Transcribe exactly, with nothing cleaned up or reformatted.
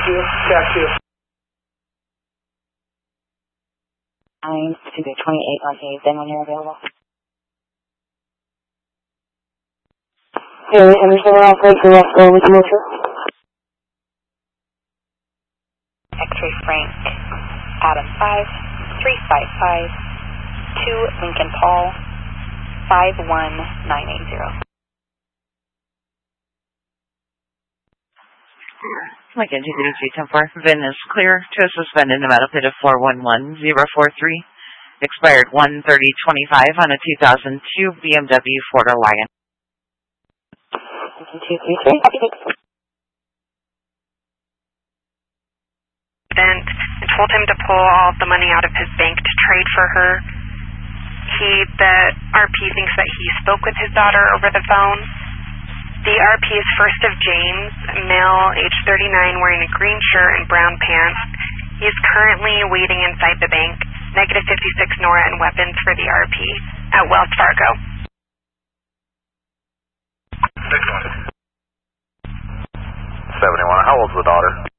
you. Back to you. nine to the twenty-eight on eight, then when you're available. Okay, Anderson, I'll take the left over to Motor. X-ray Frank, Adam five, three five five, two Lincoln Paul, five one nine eight zero. McKenzie thirty-three ten four, Vin is clear to a suspended Nevada plate of four one one zero four three, expired one thirty twenty-five on a two thousand two B M W Ford Lion. two three three. And told him to pull all of the money out of his bank to trade for her. He, the R P thinks that he spoke with his daughter over the phone. The R P is First of James, male, age thirty-nine, wearing a green shirt and brown pants. He is currently waiting inside the bank, negative fifty-six Nora and weapons for the R P at Wells Fargo. seventy-one, how old's the daughter?